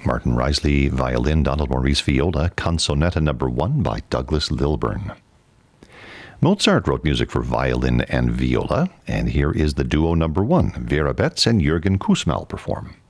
Martin Risley, violin. Donald Maurice, viola. Canzonetta No. 1 by Douglas Lilburn. Mozart wrote music for violin and viola, and here is the duo No. 1. Vera Betts and Jürgen Kussmaul perform.